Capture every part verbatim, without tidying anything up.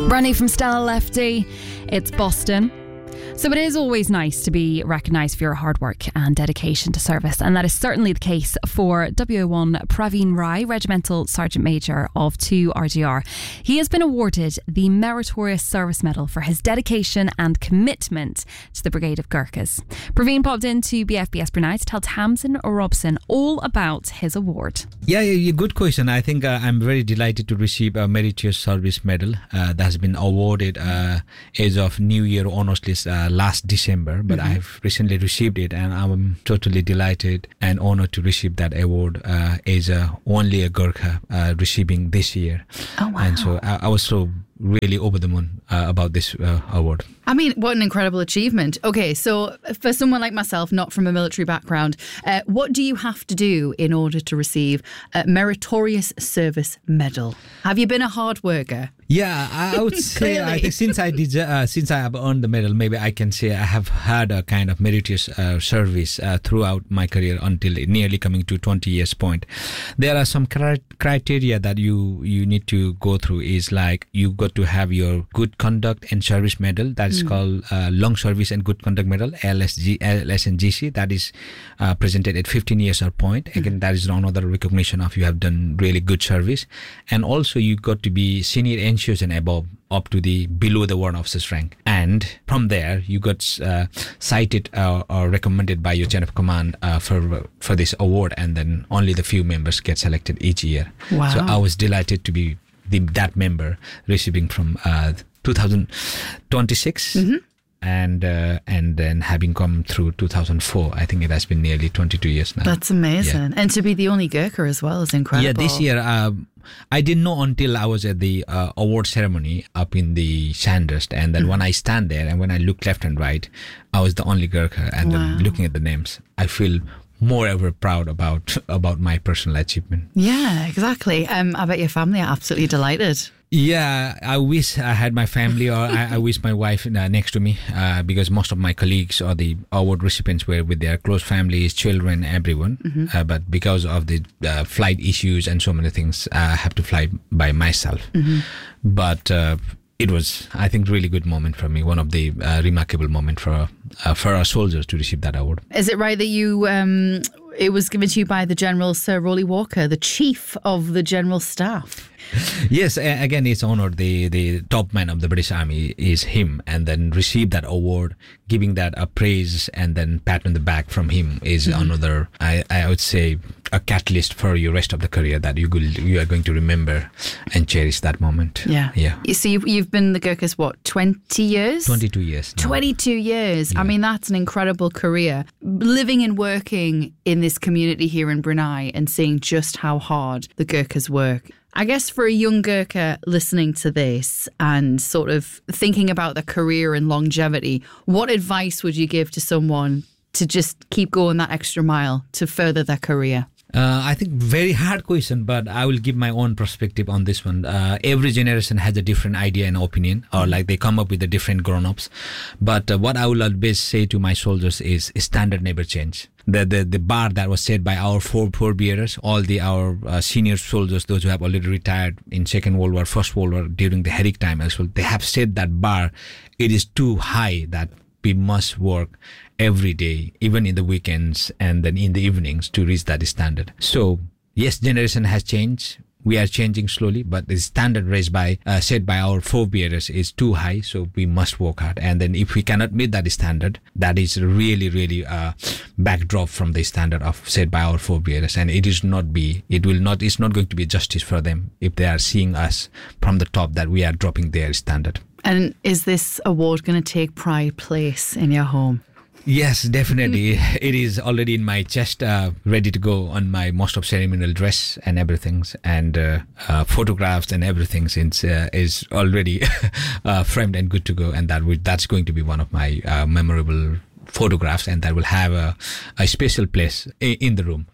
Brand new from Stella Lefty, it's Boston. So it is always nice to be recognised for your hard work and dedication to service, and that is certainly the case for W O one Praveen Rai, Regimental Sergeant Major of two R G R. He has been awarded the Meritorious Service Medal for his dedication and commitment to the Brigade of Gurkhas. Praveen popped into B F B S Brunei to tell Tamsin Robson all about his award. Yeah, yeah, good question. I think uh, I'm very delighted to receive a Meritorious Service Medal uh, that has been awarded uh, as of New Year Honours List uh, last December, but mm-hmm. I've recently received it, and I'm totally delighted and honoured to receive that award uh, as uh, only a Gurkha uh, receiving this year. Oh, wow. And so I, I was so really over the moon uh, about this uh, award. I mean, what an incredible achievement. Okay, so for someone like myself, not from a military background, uh, what do you have to do in order to receive a Meritorious Service Medal? Have you been a hard worker? Yeah, I, I would say I think since I did, uh, since I have earned the medal, maybe I can say I have had a kind of meritorious uh, service uh, throughout my career until nearly coming to twenty years point. There are some cri- criteria that you you need to go through. Is like you got to have your good conduct and service medal. That is mm. called uh, long service and good conduct medal, L S G, L S N G C. That is uh, presented at fifteen years or point. Again, mm. that is another recognition of you have done really good service. And also you got to be senior N C Os and above, up to the below the warrant officer's rank, and from there you got uh, cited uh, or recommended by your chain of command uh, for for this award, and then only the few members get selected each year. Wow. So I was delighted to be the, that member receiving from uh, two thousand twenty-six. Mm-hmm. And uh, and then having come through two thousand four, I think it has been nearly twenty-two years now. That's amazing. Yeah. And to be the only Gurkha as well is incredible. Yeah, this year, uh, I didn't know until I was at the uh, award ceremony up in the Sandhurst. And then mm-hmm. when I stand there and when I look left and right, I was the only Gurkha. And wow. then looking at the names, I feel more ever proud about about my personal achievement. Yeah, exactly. Um, I bet your family are absolutely delighted. Yeah, I wish I had my family, or I, I wish my wife uh, next to me, uh, because most of my colleagues or the award recipients were with their close families, children, everyone. Mm-hmm. Uh, but because of the uh, flight issues and so many things, I have to fly by myself. Mm-hmm. But uh, it was, I think, really good moment for me. One of the uh, remarkable moment for uh, for our soldiers to receive that award. Is it right that you? Um, it was given to you by the General Sir Rolly Walker, the Chief of the General Staff. Yes, again, it's honored. The the top man of the British Army is him, and then receive that award, giving that a praise and then pat on the back from him is mm-hmm. another, I, I would say, a catalyst for your rest of the career that you will, you are going to remember and cherish that moment. Yeah. Yeah. So you've, you've been the Gurkhas, what, twenty years? twenty-two years. Now. twenty-two years. Yeah. I mean, that's an incredible career. Living and working in this community here in Brunei and seeing just how hard the Gurkhas work. I guess for a young Gurkha listening to this and sort of thinking about their career and longevity, what advice would you give to someone to just keep going that extra mile to further their career? Uh, I think very hard question, but I will give my own perspective on this one. Uh, every generation has a different idea and opinion, or like they come up with a different grown-ups. But uh, what I will always say to my soldiers is standard never change. The, the the bar that was set by our four forebearers, all the our uh, senior soldiers, those who have already retired in Second World War, First World War, during the heroic time as well, they have set that bar. It is too high that we must work every day, even in the weekends and then in the evenings, to reach that standard. So yes, generation has changed. We are changing slowly, but the standard raised by, uh, set by our forebearers is too high, so we must work hard. And then if we cannot meet that standard, that is really, really a backdrop from the standard of set by our forebearers. And it is not be, it will not, it's not going to be justice for them if they are seeing us from the top that we are dropping their standard. And is this award going to take pride place in your home? Yes, definitely. It is already in my chest, uh, ready to go on my most of ceremonial dress and everything, and uh, uh, photographs and everything since uh, is already uh, framed and good to go. And that will, that's going to be one of my uh, memorable photographs, and that will have a, a special place in the room.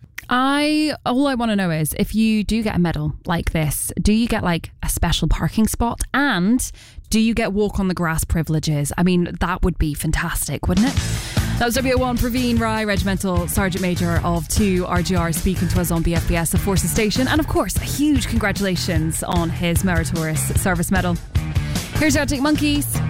I all I want to know is, if you do get a medal like this, do you get like a special parking spot, and do you get walk on the grass privileges? I mean, that would be fantastic, wouldn't it? That was W O one Praveen Rai, Regimental Sergeant Major of two R G R, speaking to us on B F B S, the Forces Station. And of course, a huge congratulations on his Meritorious Service Medal. Here's Arctic Monkeys.